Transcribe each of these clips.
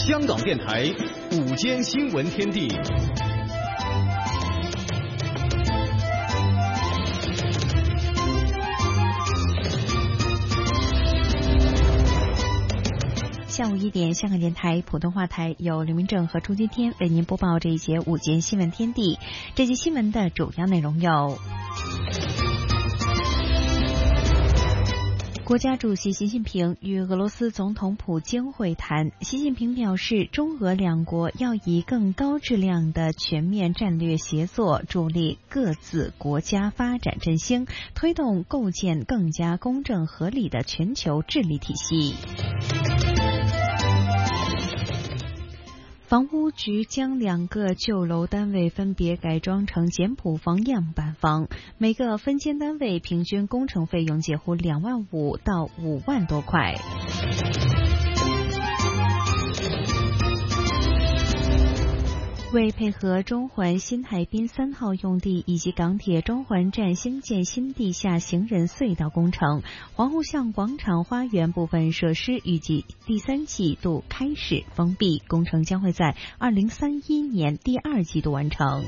香港电台午间新闻天地。 下午1点，香港电台普通话台由刘明正和朱金天为您播报这一节午间新闻天地。这节新闻的主要内容有：国家主席习近平与俄罗斯总统普京会谈。习近平表示，中俄两国要以更高质量的全面战略协作，助力各自国家发展振兴，推动构建更加公正合理的全球治理体系。房屋局将2个旧楼单位分别改装成简朴房样板房，每个分间单位平均工程费用介乎2万5到5万多块。为配合中环新海滨3号用地以及港铁中环站兴建新地下行人隧道工程，皇后巷广场花园部分设施预计第3季度开始封闭，工程将会在2031年第2季度完成。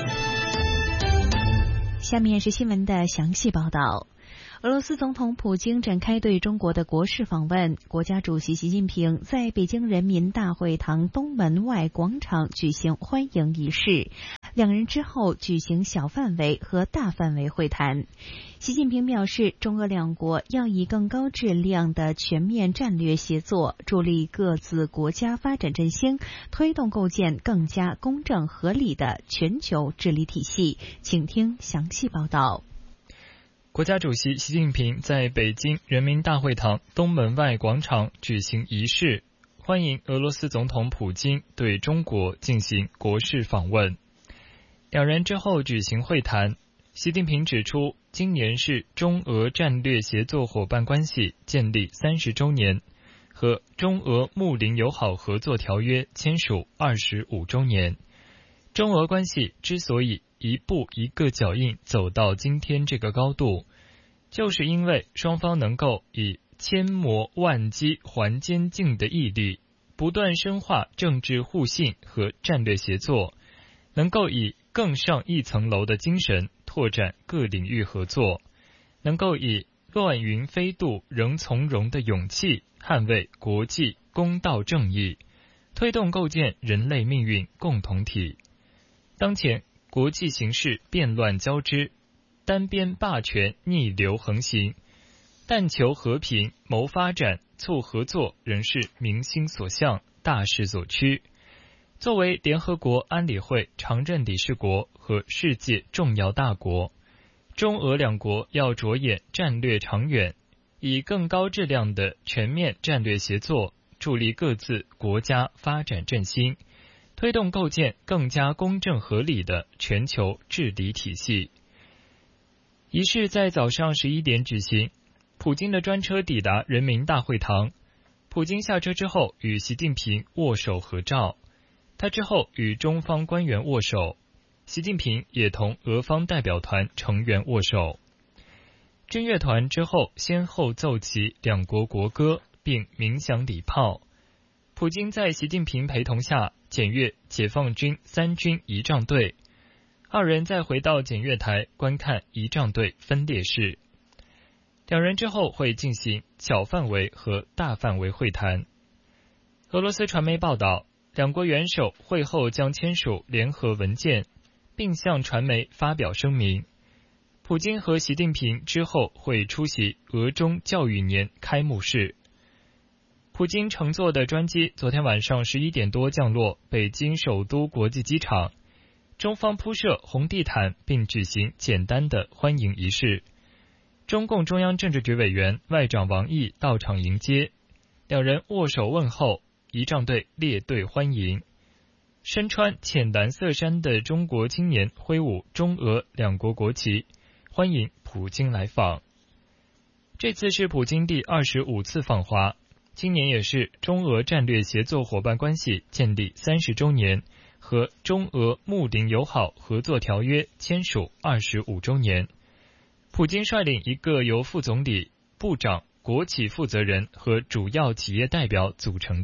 下面是新闻的详细报道。俄罗斯总统普京展开对中国的国事访问，国家主席习近平在北京人民大会堂东门外广场举行欢迎仪式，两人之后举行小范围和大范围会谈。习近平表示，中俄两国要以更高质量的全面战略协作，助力各自国家发展振兴，推动构建更加公正合理的全球治理体系。请听详细报道。 国家主席习近平在北京人民大会堂东门外广场举行仪式，欢迎俄罗斯总统普京对中国进行国事访问。两人之后举行会谈。习近平指出，今年是中俄战略协作伙伴关系建立30周年和中俄睦邻友好合作条约签署25周年。中俄关系之所以一步一个脚印走到今天这个高度，就是因为双方能够以千磨万击还坚劲的毅力，不断深化政治互信和战略协作，能够以更上一层楼的精神拓展各领域合作，能够以乱云飞渡仍从容的勇气捍卫国际公道正义，推动构建人类命运共同体。当前国际形势变乱交织，单边霸权逆流横行，但求和平谋发展促合作仍是民心所向大势所趋。作为联合国安理会常任理事国和世界重要大国，中俄两国要着眼战略长远，以更高质量的全面战略协作，助力各自国家发展振兴，推动构建更加公正合理的全球治理体系。仪式在早上11点举行，普京的专车抵达人民大会堂，普京下车之后与习近平握手合照，他之后与中方官员握手，习近平也同俄方代表团成员握手。军乐团之后先后奏起两国国歌并鸣响礼炮，普京在习近平陪同下检阅解放军3军仪仗队，二人再回到检阅台观看仪仗队分列式。两人之后会进行小范围和大范围会谈。俄罗斯传媒报道，两国元首会后将签署联合文件，并向传媒发表声明。普京和习近平之后会出席俄中教育年开幕式。普京乘坐的专机昨天晚上11点多降落北京首都国际机场，中方铺设红地毯并举行简单的欢迎仪式。中共中央政治局委员外长王毅到场迎接，两人握手问候，仪仗队列队欢迎。身穿浅蓝色衫的中国青年挥舞中俄两国国旗，欢迎普京来访。这次是普京第25次访华，今年也是中俄战略协作伙伴关系建立30周年和中俄睦邻友好合作条约签署25周年。普京率领一个由副总理、部长、国企负责人和主要企业代表组成的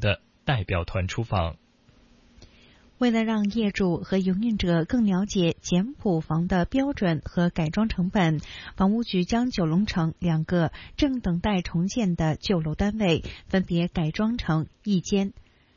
代表团出访。 为了让业主和营运者更了解简朴房的标准和改装成本，房屋局将九龙城2个正等待重建的旧楼单位分别改装成1间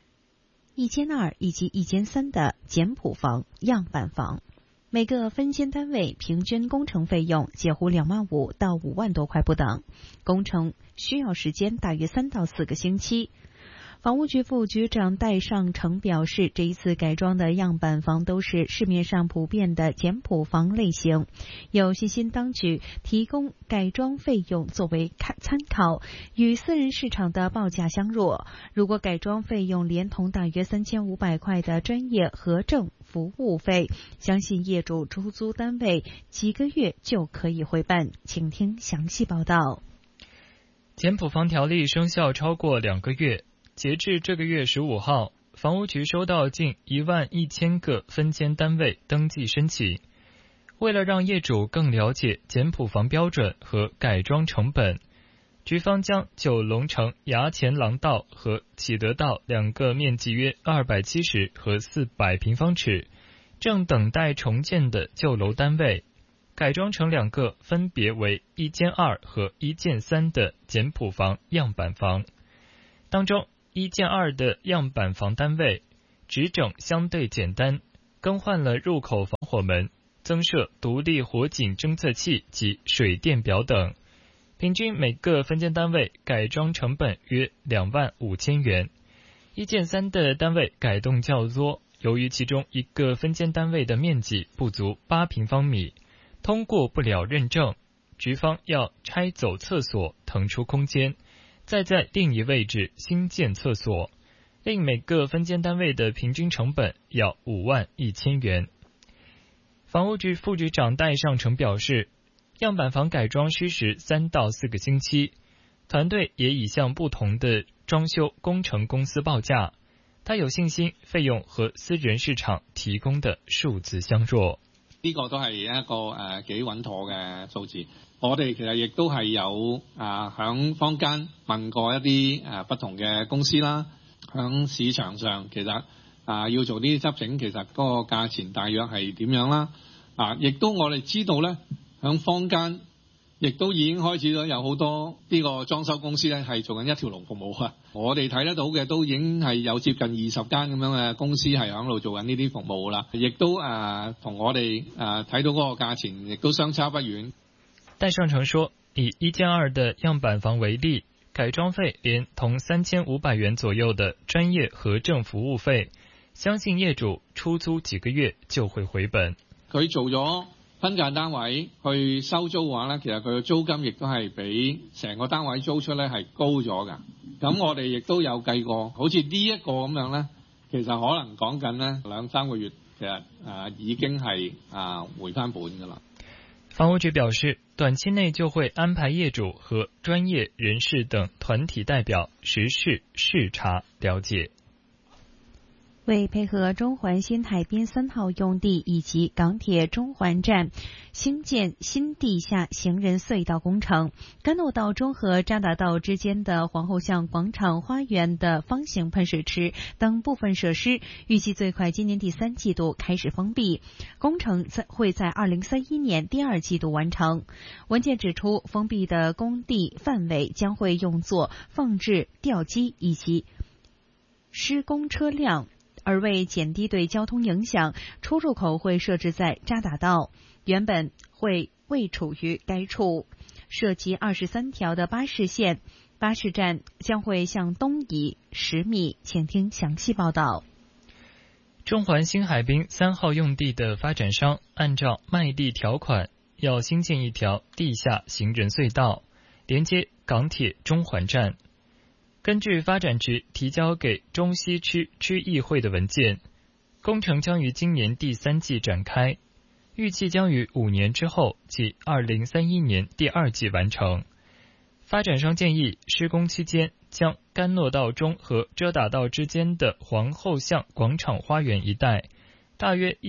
2以及1间3的简朴房样板房。每个分间单位平均工程费用介乎2万5到5万多块不等，工程需要时间大约3到4个星期。房屋局副局长戴尚成表示，这一次改装的样板房都是市面上普遍的简朴房类型，有信心当局提供改装费用作为参考，与私人市场的报价相若。如果改装费用连同大约3500块的专业核证服务费，相信业主出租单位几个月就可以回本。请听详细报道。 简朴房条例生效超过2个月，截至这个月15号，房屋局收到近11000个分间单位登记申请。为了让业主更了解简朴房标准和改装成本，局方将九龙城衙前廊道和启德道2个面积约270和400平方尺正等待重建的旧楼单位改装成2个分别为1间2和1间3的简朴房样板房。当中1间2的样板房单位执整相对简单，更换了入口防火门，增设独立火警侦测器及水电表等，平均每个分间单位改装成本约2万5千元。1间3的单位改动较多，由于其中一个分间单位的面积不足8平方米，通过不了认证，局方要拆走厕所腾出空间，再在另一位置新建厕所，令每个分间单位的平均成本要5万1千元。房屋局副局长戴尚成表示，样板房改装需时3到4个星期，团队也已向不同的装修工程公司报價，他有信心費用和私人市場提供的數字相若。 呢個都係一個幾穩妥嘅數字。我哋其實亦都係有響坊間問過一啲不同嘅公司啦，響市場上其實要做呢啲執整，其實嗰個價錢大約係點樣啦？亦都我哋知道咧，響坊間亦都已經開始咗有好多呢個裝修公司咧係做緊一條龍服務啊！我哋睇得到嘅都已經係有接近20間咁樣嘅公司係響度做緊呢啲服務啦，亦都同我哋睇到嗰個價錢亦都相差不遠。 戴尚成說，以1間2的樣板房為例，改裝費連同3500元左右的專業核證服務費，相信業主出租幾個月就會回本。 佢做咗分間單位去收租嘅話咧，其實佢嘅租金亦都係比成個單位租出咧係高咗㗎。咁我哋亦都有計過，好似呢一個咁樣咧，其實可能講緊咧2-3個月，其實已經係回翻本㗎啦。 房屋局表示，短期內就會安排業主和專業人士等團體代表實事視察了解。 为配合中环新海滨3號用地以及港铁中环站兴建新地下行人隧道工程，甘诺道中和渣打道之间的皇后巷广场花园的方形喷水池等部分设施，预计最快今年第3季度开始封闭，工程会在2031年第2季度完成。文件指出，封闭的工地范围将会用作放置吊机以及施工车辆，而为减低对交通影响，出入口会设置在渣打道，原本会位处于该处。涉及23条的巴士线，巴士站将会向东移10米。请听详细报道。 中环新海滨3號用地的发展商按照卖地条款，要新建一条地下行人隧道，连接港铁中环站。根据发展局提交给中西区区议会的文件，工程将于今年第3季展开，预计将于5年之后，即2031年第2季完成。发展商建议施工期间将甘诺道中和遮打道之间的皇后巷广场花园一带大约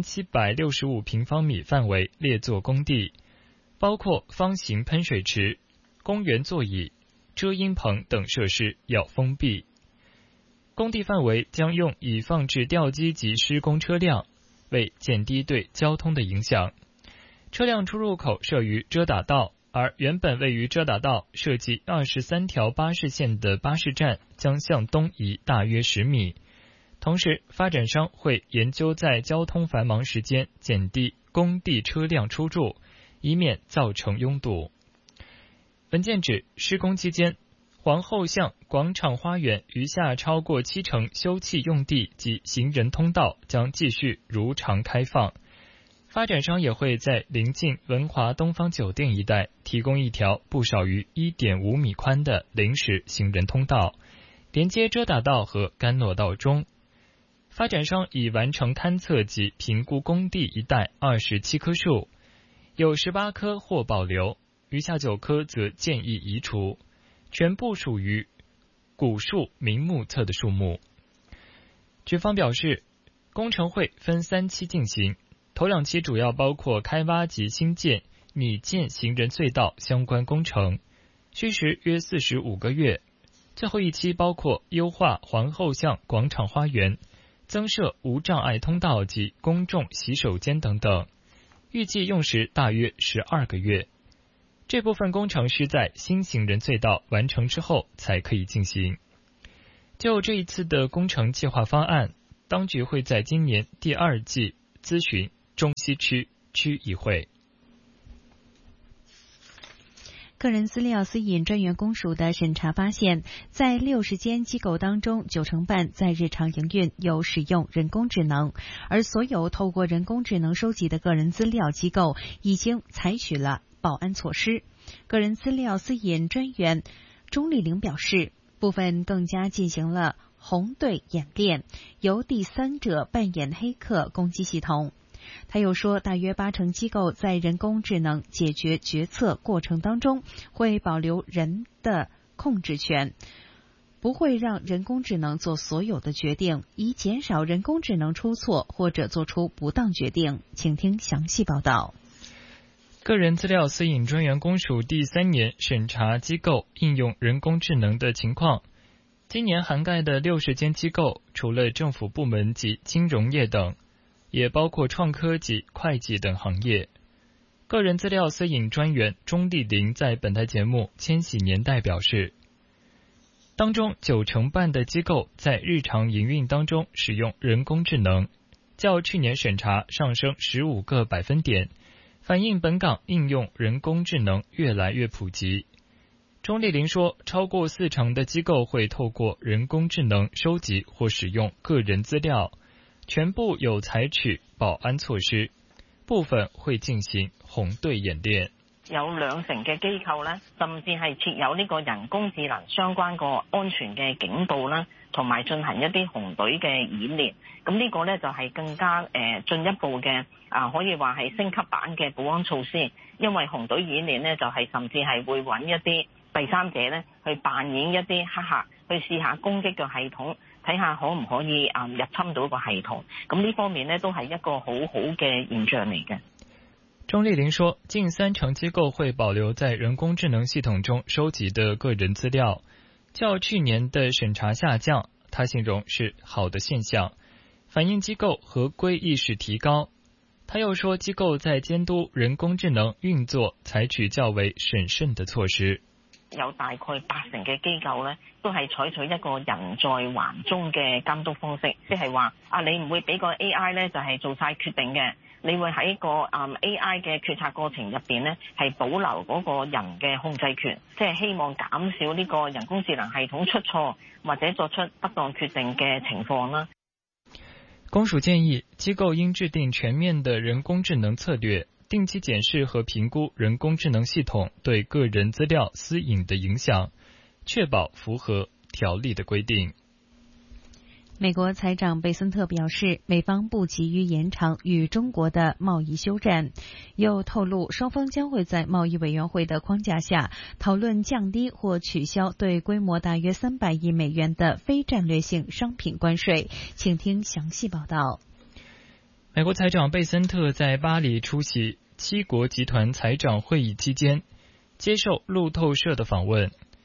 1765平方米范围列作工地，包括方形喷水池、公园座椅、遮阴棚等设施要封闭。 工地范围将用以放置吊机及施工车辆，为减低对交通的影响。车辆出入口设于遮打道，而原本位于遮打道设计23条巴士线的巴士站将向东移大约10米。同时，发展商会研究在交通繁忙时间减低工地车辆出入，以免造成拥堵。文件指，施工期间，皇后巷广场花园余下超过70%休憩用地及行人通道将继续如常开放。发展商也会在临近文华东方酒店一带提供一条不少于 1.5 米宽的临时行人通道，连接遮打道和甘诺道中。发展商已完成勘测及评估工地一带27棵树，有18棵或保留，余下9棵则建议移除，全部属于古树名目册的树木。局方表示，工程会分3期进行，头2期主要包括开挖及新建、拟建行人隧道相关工程，需时约45个月。最后1期包括优化皇后巷广场花园，增设无障碍通道及公众洗手间等等，预计用时大约12个月。这部分工程是在新行人隧道完成之后才可以进行。就这一次的工程计划方案，当局会在今年第2季咨询中西区区议会。 个人资料私隐专员公署的审查发现，在60间机构当中，90%半在日常营运有使用人工智能，而所有透过人工智能收集的个人资料机构已经采取了保安措施。个人资料私隐专员钟丽玲表示，部分更加进行了红队演练，由第三者扮演黑客攻击系统。他又说，大约80%机构在人工智能解决决策过程当中会保留人的控制权，不会让人工智能做所有的决定，以减少人工智能出错或者做出不当决定。请听详细报道。 个人资料私隐专员公署第3年审查机构应用人工智能的情况。今年涵盖的60间机构，除了政府部门及金融业等，也包括创科及会计等行业。个人资料私隐专员钟丽玲在本台节目《千禧年代》表示，当中90%半的机构在日常营运当中使用人工智能，较去年审查上升15个百分点，反映本港应用人工智能越来越普及。钟丽玲说，超过40%的机构会透过人工智能收集或使用个人资料，全部有采取保安措施，部分會進行紅隊演練。 有20%嘅機構呢，甚至係設有呢個人工智能相關個安全嘅警報啦，同埋進行一啲紅隊嘅演練。咁呢個呢，就係更加進一步嘅可以話係升級版嘅保安措施。因為紅隊演練呢，就係甚至係會揾一啲第三者呢去扮演一啲黑客，去試下攻擊個系統。睇下可唔可以入侵到個系統，咁呢方面呢都係一個好好嘅現象嚟嘅。 鐘麗玲說，近30%機構會保留在人工智能系統中收集的個人資料，較去年的審查下降，他形容是好的現象，反映機構合規意識提高。他又說，機構在監督人工智能運作採取較為審慎的措施。 有大概80%嘅機構呢，都係採取一個人在環中嘅監督方式，即係話你唔會俾個 AI 呢就係做晒決定嘅，你會喺個AI 嘅決策過程入邊呢係保留嗰個人嘅控制權，即係希望減少呢個人工智能系統出錯或者作出不當決定嘅情況啦。 公署建議機構應制定全面的人工智能策略，定期檢視和評估人工智能系統對個人資料私隱的影響，確保符合條例的規定。 美國財長貝森特表示，美方不急於延長與中國的貿易休戰，又透露雙方將會在貿易委員會的框架下討論降低或取消對規模大約300億美元的非戰略性商品關稅。請聽詳細報道。 美國財長貝森特在巴黎出席7國集團財長會議期間，接受路透社的訪問。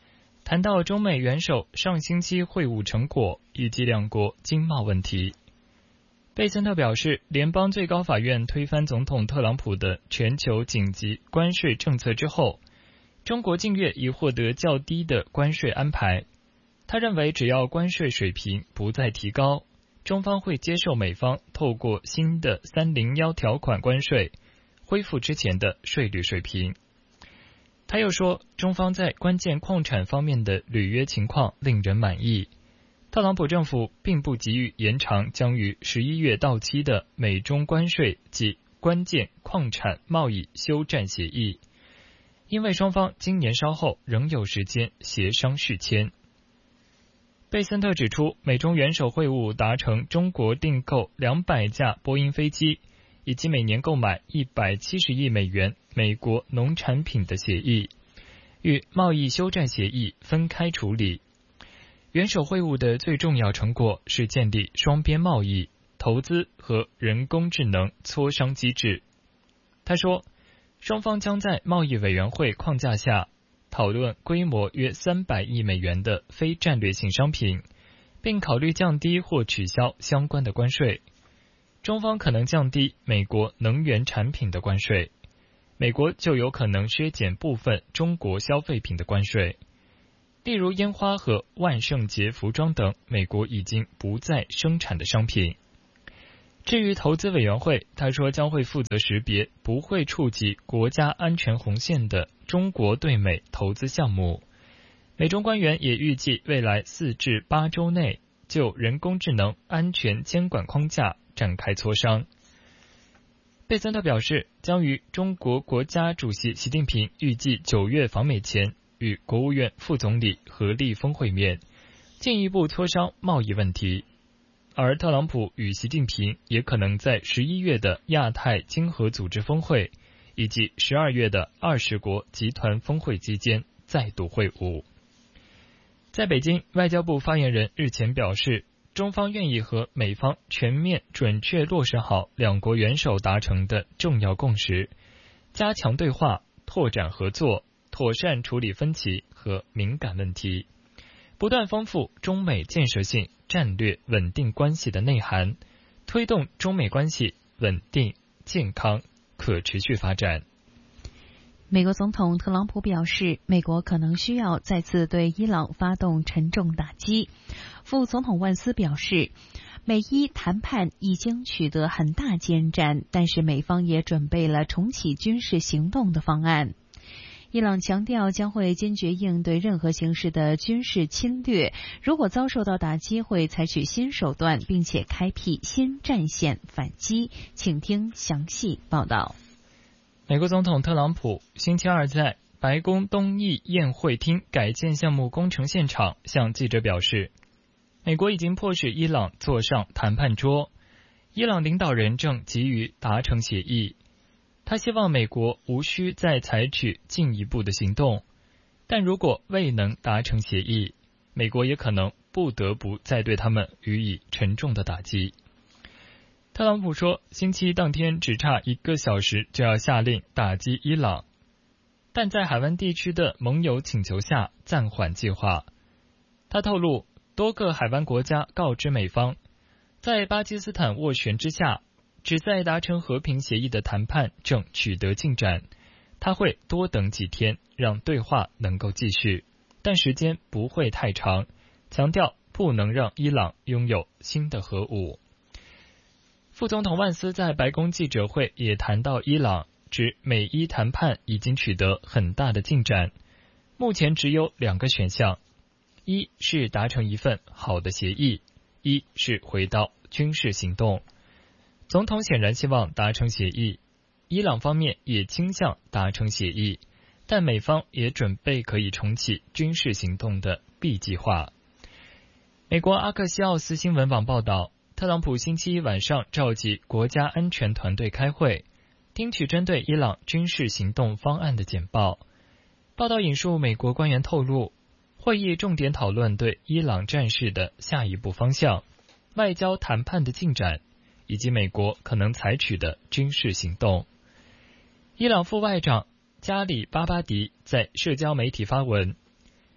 谈到中美元首上星期会晤成果以及两国经贸问题。贝森特表示，联邦最高法院推翻总统特朗普的全球紧急关税政策之后，中国近月已获得较低的关税安排。他认为，只要关税水平不再提高，中方会接受美方透过新的301条款关税恢复之前的税率水平。他又说，中方在关键矿产方面的履约情况令人满意。特朗普政府并不急于延长将于11月到期的美中关税及关键矿产贸易休战协议，因为双方今年稍后仍有时间协商续签。贝森特指出，美中元首会晤达成中国订购200架波音飞机，以及每年购买170亿美元美国农产品的协议，与贸易休战协议分开处理。元首会晤的最重要成果是建立双边贸易、投资和人工智能磋商机制。他说，双方将在贸易委员会框架下讨论规模约300亿美元的非战略性商品，并考虑降低或取消相关的关税。中方可能降低美国能源产品的关税，美国就有可能削减部分中国消费品的关税。例如烟花和万圣节服装等美国已经不再生产的商品。至于投资委员会，他说将会负责识别不会触及国家安全红线的中国对美投资项目。美中官员也预计未来4至8周内就人工智能安全监管框架展开磋商。贝森特表示，将于中国国家主席习近平预计9月访美前与国务院副总理何立峰会面，进一步磋商贸易问题。而特朗普与习近平也可能在11月的亚太经合组织峰会以及12月的20国集团峰会期间再度会晤。在北京，外交部发言人日前表示，中方愿意和美方全面准确落实好两国元首达成的重要共识，加强对话，拓展合作，妥善处理分歧和敏感问题，不断丰富中美建设性战略稳定关系的内涵，推动中美关系稳定、健康、可持续发展。 美国总统特朗普表示，美国可能需要再次对伊朗发动沉重打击。副总统万斯表示，美伊谈判已经取得很大进展，但是美方也准备了重启军事行动的方案。伊朗强调将会坚决应对任何形式的军事侵略，如果遭受到打击，会采取新手段，并且开辟新战线反击。请听详细报道。 美国总统特朗普星期二在白宫东翼宴会厅改建项目工程现场向记者表示，美国已经迫使伊朗坐上谈判桌，伊朗领导人正急于达成协议。他希望美国无需再采取进一步的行动，但如果未能达成协议，美国也可能不得不再对他们予以沉重的打击。特朗普说，星期一当天只差1个小时就要下令打击伊朗，但在海湾地区的盟友请求下暂缓计划。他透露，多个海湾国家告知美方，在巴基斯坦斡旋之下，旨在达成和平协议的谈判正取得进展，他会多等几天，让对话能够继续，但时间不会太长，强调不能让伊朗拥有新的核武。副总统万斯在白宫记者会也谈到伊朗，指美伊谈判已经取得很大的进展，目前只有2个选项，一是达成一份好的协议，一是回到军事行动。总统显然希望达成协议，伊朗方面也倾向达成协议，但美方也准备可以重启军事行动的 B 计划。美国阿克西奥斯新闻网报道，特朗普星期一晚上召集国家安全团队开会，听取针对伊朗军事行动方案的简报。报道引述美国官员透露，会议重点讨论对伊朗战事的下一步方向、外交谈判的进展，以及美国可能采取的军事行动。伊朗副外长加里巴巴迪在社交媒体发文，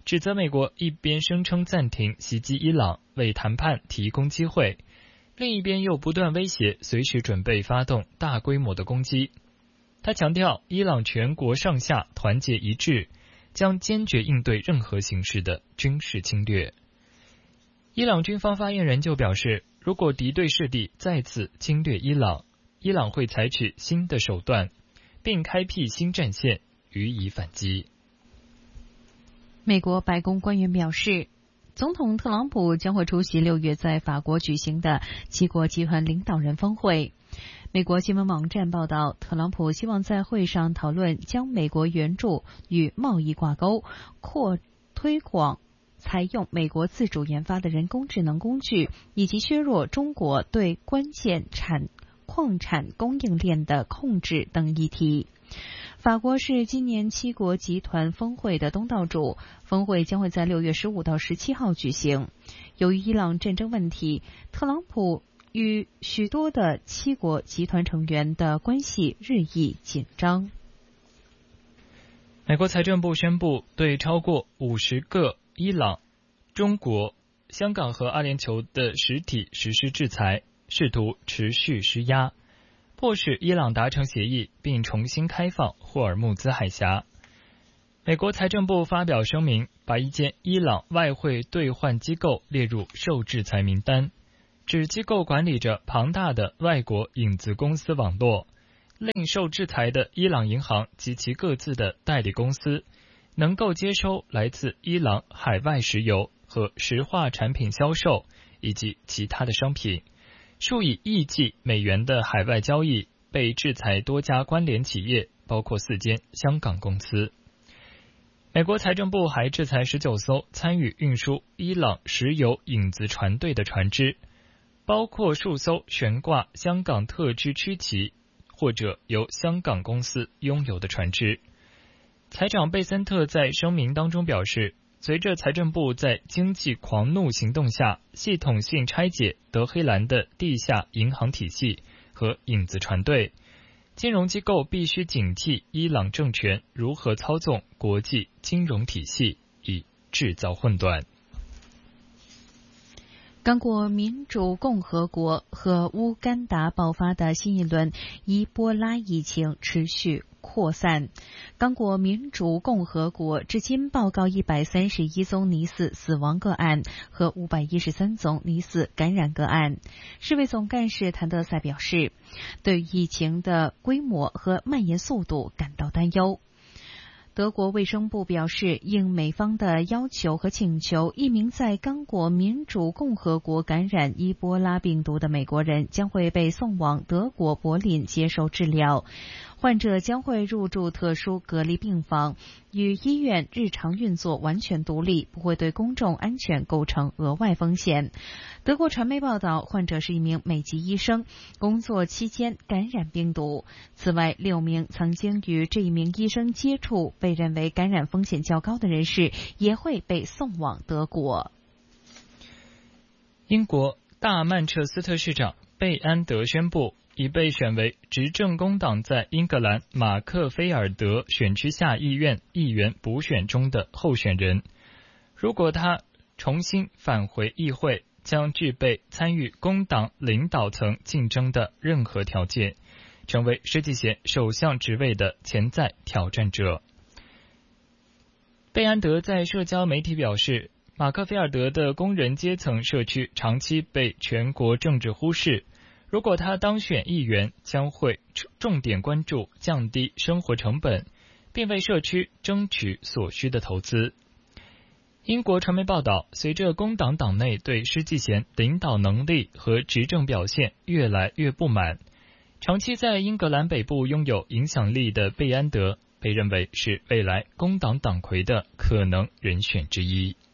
指责美国一边声称暂停袭击伊朗，为谈判提供机会，另一边又不断威胁随时准备发动大规模的攻击。他强调，伊朗全国上下团结一致，将坚决应对任何形式的军事侵略。伊朗军方发言人就表示，如果敌对势力再次侵略伊朗，伊朗会采取新的手段，并开辟新战线予以反击。 美国白宫官员表示，总统特朗普将会出席6月在法国举行的7国集团领导人峰会。美国新闻网站报道，特朗普希望在会上讨论将美国援助与贸易挂钩，推广采用美国自主研发的人工智能工具，以及削弱中国对关键矿产供应链的控制等议题。法国是今年7国集团峰会的东道主，峰会将会在6月15到17号举行。由于伊朗战争问题，特朗普与许多的7国集团成员的关系日益紧张。 美国财政部宣布对超过50个伊朗、中国、香港和阿联酋的实体实施制裁，试图持续施压，迫使伊朗达成协议并重新开放霍尔木兹海峡。美国财政部发表声明，把一间伊朗外汇兑换机构列入受制裁名单，指机构管理着庞大的外国影子公司网络，令受制裁的伊朗银行及其各自的代理公司能够接收来自伊朗海外石油和石化产品销售以及其他的商品。数以亿计美元的海外交易被制裁多家关联企业，包括4间香港公司。美国财政部还制裁19艘参与运输伊朗石油影子船队的船只，包括数艘悬挂香港特区区旗或者由香港公司拥有的船只。财长贝森特在声明当中表示，随着财政部在经济狂怒行动下系统性拆解德黑兰的地下银行体系和影子船队，金融机构必须警惕伊朗政权如何操纵国际金融体系，以制造混乱。 刚果民主共和国和乌干达爆发的新一轮伊波拉疫情持续扩散。刚果民主共和国至今报告131宗疑似死亡个案和513宗疑似感染个案。世卫总干事谭德赛表示，对于疫情的规模和蔓延速度感到担忧。德国卫生部表示，应美方的要求和请求，一名在刚果民主共和国感染伊波拉病毒的美国人将会被送往德国柏林接受治疗。患者将会入住特殊隔离病房，与医院日常运作完全独立，不会对公众安全构成额外风险。德国传媒报道，患者是一名美籍医生，工作期间感染病毒。此外，6名曾经与这一名医生接触，被认为感染风险较高的人士也会被送往德国。 英国大曼彻斯特市长贝安德宣布，已被选为执政工党在英格兰马克菲尔德选区下议院议员补选中的候选人。如果他重新返回议会，将具备参与工党领导层竞争的任何条件，成为施纪贤首相职位的潜在挑战者。贝安德在社交媒体表示，马克菲尔德的工人阶层社区长期被全国政治忽视，如果他当选议员，将会重点关注降低生活成本，并为社区争取所需的投资。英国传媒报道，随着工党党内对施纪贤领导能力和执政表现越来越不满，长期在英格兰北部拥有影响力的贝安德被认为是未来工党党魁的可能人选之一。